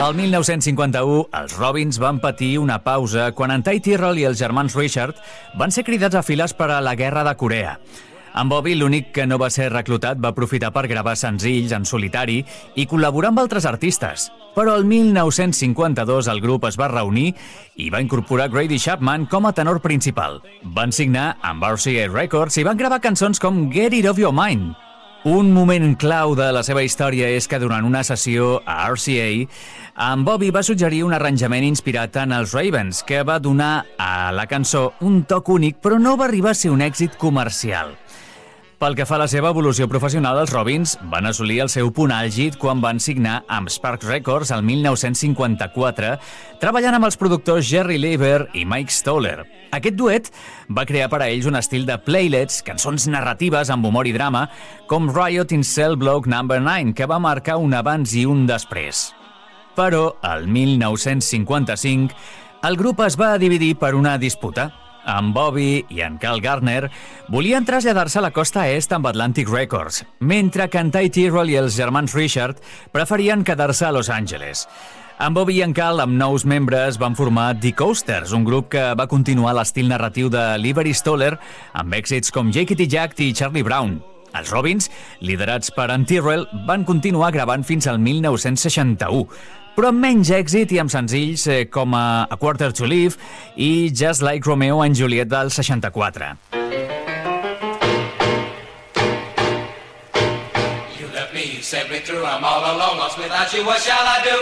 El 1951, els Robins van patir una pausa quan en Ty Tyrrell i els germans Richard van ser cridats a files per a la Guerra de Corea. En Bobby, l'únic que no va ser reclutat, va aprofitar per gravar senzills en solitari i col·laborar amb altres artistes. Però el 1952 el grup es va reunir i va incorporar Grady Chapman com a tenor principal. Van signar amb RCA Records i van gravar cançons com Get It Off Your Mind. Un moment clau de la seva història és que durant una sessió a RCA, en Bobby va suggerir un arranjament inspirat en els Ravens, que va donar a la cançó un toc únic, però no va arribar a ser un èxit comercial. Pel que fa a la seva evolució professional, els Robins van assolir el seu punt àlgid quan van signar amb Spark Records el 1954, treballant amb els productors Jerry Leiber i Mike Stoller. Aquest duet va crear per a ells un estil de playlets, cançons narratives amb humor i drama, com Riot in Cell Block No. 9, que va marcar un abans i un després. Però, el 1955, el grup es va dividir per una disputa. En Bobby i en Carl Gardner volien traslladar-se a la costa est amb Atlantic Records, mentre que en Ty Tyrrell i els germans Richard preferien quedar-se a Los Angeles. En Bobby i en Carl, amb nous membres, van formar The Coasters, un grup que va continuar l'estil narratiu de Liberty Stoller, amb èxits com Jakety Jack i Charlie Brown. Els Robins, liderats per en Tyrrell, van continuar gravant fins al 1961, però amb menys èxit i amb senzills com A Quarter to Live i Just Like Romeo and Juliet del 64. You left me, set me through, I'm all alone, lost without you, what shall I do?